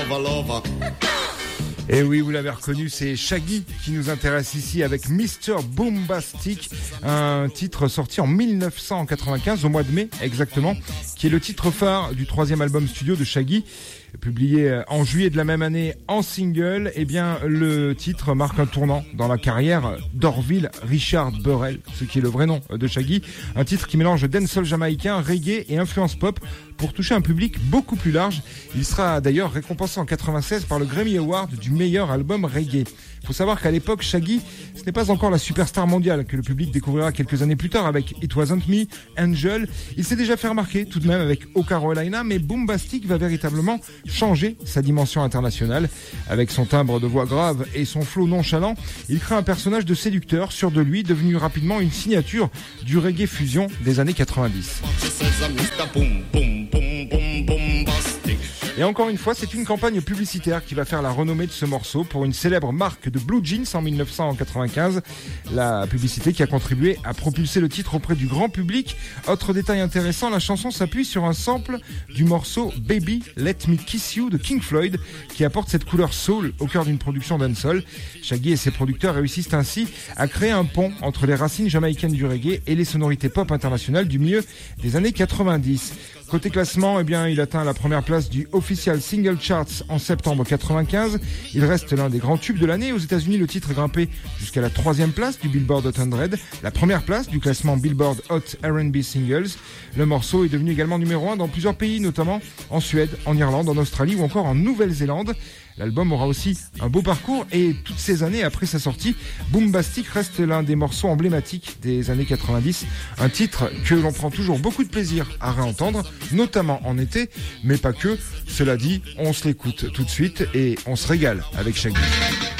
Et oui, vous l'avez reconnu, c'est Shaggy qui nous intéresse ici avec Mr. Boombastic, un titre sorti en 1995, au mois de mai exactement, qui est le titre phare du 3e album studio de Shaggy. Publié en juillet de la même année en single, eh bien le titre marque un tournant dans la carrière d'Orville Richard Burrell, ce qui est le vrai nom de Shaggy. Un titre qui mélange dancehall jamaïcain, reggae et influence pop pour toucher un public beaucoup plus large. Il sera d'ailleurs récompensé en 96 par le Grammy Award du meilleur album reggae. Il faut savoir qu'à l'époque, Shaggy, ce n'est pas encore la superstar mondiale que le public découvrira quelques années plus tard avec It Wasn't Me, Angel. Il s'est déjà fait remarquer tout de même avec Oh Carolina, mais Boombastic va véritablement changer sa dimension internationale. Avec son timbre de voix grave et son flow nonchalant, il crée un personnage de séducteur, sûr de lui, devenu rapidement une signature du reggae fusion des années 90. Et encore une fois, c'est une campagne publicitaire qui va faire la renommée de ce morceau pour une célèbre marque de blue jeans en 1995. La publicité qui a contribué à propulser le titre auprès du grand public. Autre détail intéressant, la chanson s'appuie sur un sample du morceau Baby Let Me Kiss You de King Floyd qui apporte cette couleur soul au cœur d'une production dancehall. Shaggy et ses producteurs réussissent ainsi à créer un pont entre les racines jamaïcaines du reggae et les sonorités pop internationales du milieu des années 90. Côté classement, eh bien, il atteint la première place du Official Single Charts en septembre 95. Il reste l'un des grands tubes de l'année. Aux États-Unis, le titre grimpé jusqu'à la 3e place du Billboard Hot 100, la première place du classement Billboard Hot R&B Singles. Le morceau est devenu également numéro 1 dans plusieurs pays, notamment en Suède, en Irlande, en Australie ou encore en Nouvelle-Zélande. L'album aura aussi un beau parcours et toutes ces années après sa sortie, Boombastic reste l'un des morceaux emblématiques des années 90. Un titre que l'on prend toujours beaucoup de plaisir à réentendre, notamment en été, mais pas que. Cela dit, on se l'écoute tout de suite et on se régale avec Shaggy.